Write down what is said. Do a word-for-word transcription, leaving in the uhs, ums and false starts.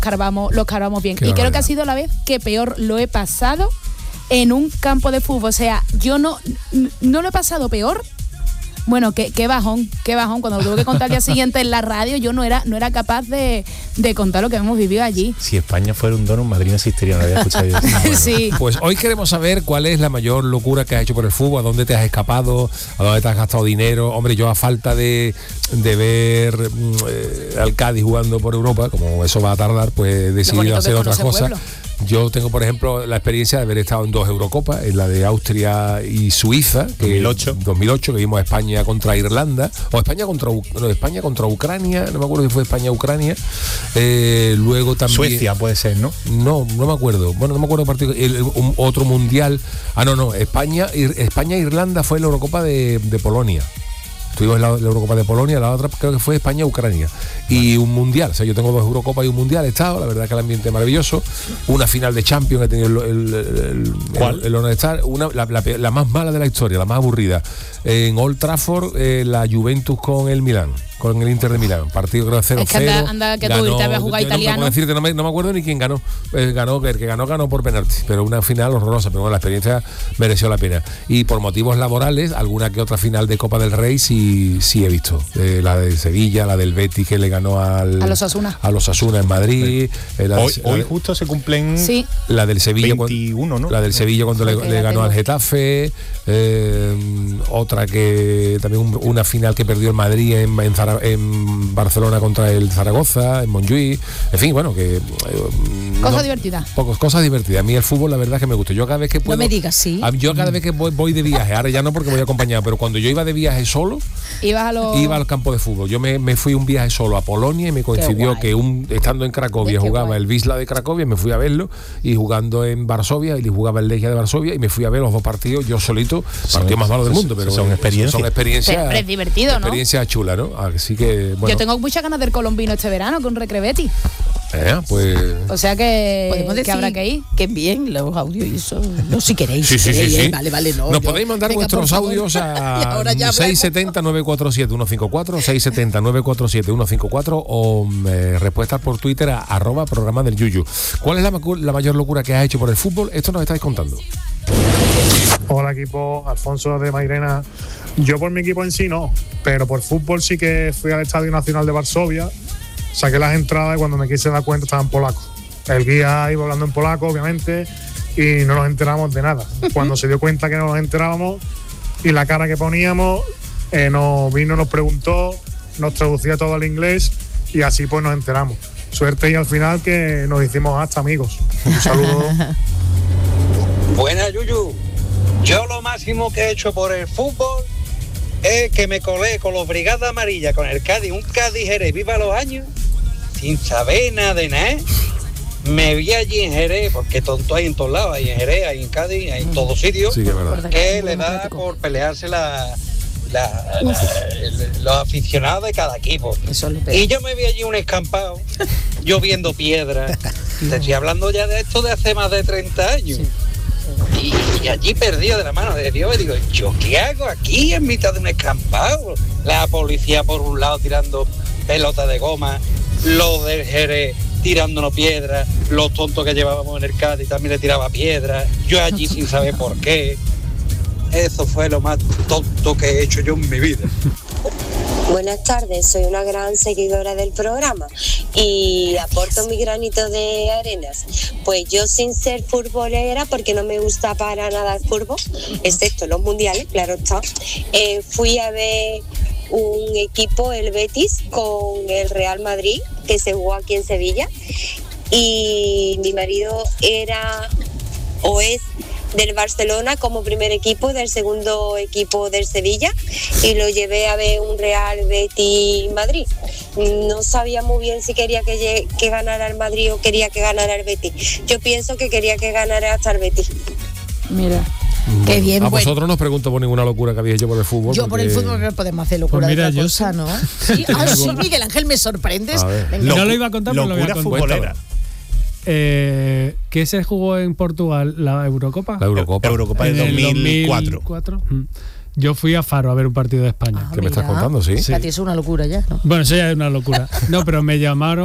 escarbamos, lo escarbamos bien. Qué y barbaridad. creo que ha sido la vez que peor lo he pasado en un campo de fútbol. O sea, yo no, no lo he pasado peor. Bueno, qué, qué bajón, qué bajón. Cuando lo tuve que contar al día siguiente en la radio, yo no era, no era capaz de, de contar lo que hemos vivido allí. Si España fuera un donut, Madrid no existiría, no había escuchado yo. Bueno. Sí. Pues hoy queremos saber cuál es la mayor locura que has hecho por el fútbol, a dónde te has escapado, a dónde te has gastado dinero. Hombre, yo a falta de, de ver eh, al Cádiz jugando por Europa, como eso va a tardar, pues he decidido hacer otras cosas. Yo tengo, por ejemplo, la experiencia de haber estado en dos Eurocopas, en la de Austria y Suiza, que dos mil ocho. dos mil ocho, que vimos España contra Irlanda, o España contra no, España contra Ucrania, no me acuerdo si fue España-Ucrania. Eh, luego también Suecia puede ser, ¿no? No, no me acuerdo. Bueno, no me acuerdo partido. El, el, un, otro mundial. Ah, no, no. España, España-Irlanda fue la Eurocopa de, de Polonia. Tuvimos la, la Eurocopa de Polonia, la otra creo que fue España-Ucrania. Y un mundial, o sea, yo tengo dos Eurocopas y un mundial he estado, la verdad que el ambiente es maravilloso. Una final de Champions he tenido el, el, el, ¿Cuál? el, el honor de estar, una, la, la, la más mala de la historia, la más aburrida. En Old Trafford, eh, la Juventus con el Milán, con el Inter de Milán, partido creo cero cero. Es que anda, anda que tú te habías jugado italiano. No, decirte, no, me, no me acuerdo ni quién ganó. Eh, ganó, el que ganó, ganó por penalti, pero una final horrorosa, pero bueno, la experiencia mereció la pena. Y por motivos laborales, alguna que otra final de Copa del Rey sí, sí he visto. Eh, la de Sevilla, la del Betis que le ganó al, a los Osasuna. A los Osasuna en Madrid. Sí. Eh, la hoy, de, hoy la, justo se cumplen sí. la del Sevilla veintiuno, ¿no? La del Sevilla cuando le, le ganó al Getafe. Eh, otra que también un, una final que perdió el Madrid en, en, Zara, en Barcelona contra el Zaragoza, en Montjuïc. En fin, bueno, que eh, cosas no, divertidas. Pocos, cosas divertidas. A mí el fútbol la verdad es que me gusta. Yo cada vez que puedo. No me digas, sí. A, yo cada vez que voy, voy de viaje, ahora ya no porque voy acompañado, pero cuando yo iba de viaje solo, ibas a los... iba al campo de fútbol. Yo me, me fui un viaje solo a Polonia y me coincidió que un estando en Cracovia jugaba guay. el Wisla de Cracovia, me fui a verlo, y jugando en Varsovia y jugaba el Legia de Varsovia y me fui a ver los dos partidos yo solito, partido más malo del mundo, pero son experiencias. Son experiencias. Pero es divertido, ¿no? Experiencia chula, ¿no? Así que bueno. Yo tengo muchas ganas del colombino este verano con Recrebetti. Eh, pues. O sea que, podemos decir que habrá que ir. Que bien los audios y eso. No, si queréis. Sí, sí, sí, queréis, sí. Eh, vale, vale, no. Nos yo, podéis mandar venga, vuestros audios a seis siete cero, nueve cuatro siete, uno cinco cuatro, seis siete cero, nueve cuatro siete, uno cinco cuatro o eh, respuestas por Twitter a arroba programa del Yuyu. ¿Cuál es la, la mayor locura que has hecho por el fútbol? Esto nos estáis contando. Hola equipo, Alfonso de Mairena. Yo por mi equipo en sí no, pero por fútbol sí que fui al Estadio Nacional de Varsovia, saqué las entradas y cuando me quise dar cuenta estaban polacos. El guía iba hablando en polaco, obviamente, y no nos enteramos de nada. Cuando se dio cuenta que no nos enterábamos y la cara que poníamos, eh, nos vino, nos preguntó, nos traducía todo al inglés y así pues nos enteramos. Suerte y al final que nos hicimos hasta amigos. Un saludo. Buena, Yuyu. Yo lo máximo que he hecho por el fútbol es que me colé con los Brigadas Amarillas, con el Cádiz, un Cádiz Jerez, viva los años, sin saber nada de nada. Me vi allí en Jerez, porque tonto hay en todos lados, hay en Jerez, hay en Cádiz, hay en todos sitios, sí, que, es verdad. que le da por pelearse la, la, la, el, los aficionados de cada equipo. Y yo me vi allí un escampado, lloviendo piedras. Te estoy hablando ya de esto de hace más de treinta años. Sí. Y, y allí perdido de la mano de Dios, y digo, ¿yo qué hago aquí en mitad de un escampado? La policía por un lado tirando pelotas de goma, los del Jerez tirándonos piedras, los tontos que llevábamos en el Cádiz también le tiraba piedras, yo allí sin saber por qué. Eso fue lo más tonto que he hecho yo en mi vida. Buenas tardes, soy una gran seguidora del programa y aporto mi granito de arenas. Pues yo, sin ser futbolera, porque no me gusta para nada el fútbol, excepto los mundiales, claro está, eh, fui a ver un equipo, el Betis, con el Real Madrid, que se jugó aquí en Sevilla, y mi marido era o es del Barcelona como primer equipo, del segundo equipo del Sevilla, y lo llevé a ver un Real Betis Madrid. No sabía muy bien si quería que, que ganara el Madrid o quería que ganara el Betis. Yo pienso que quería que ganara hasta el Betis. Mira. Bueno, qué bien, a bueno. Vosotros no os pregunto por ninguna locura que habéis hecho por el fútbol. Yo porque... por el fútbol no podemos hacer locura pues mira, de otra yo cosa, sí. ¿no? ¿Sí? Ah, sí, Miguel Ángel, me sorprendes. Locu- no lo iba a contar, pero lo voy a contar. Futbolera. Eh, ¿Qué se jugó en Portugal? ¿La Eurocopa? La Eurocopa. Eurocopa de dos mil cuatro. dos mil cuatro. Mm. Yo fui a Faro a ver un partido de España. Ah, ¿Qué me estás mira. contando? Sí. Para ti es una locura ya, ¿no? Bueno, eso ya es una locura. No, pero me llamaron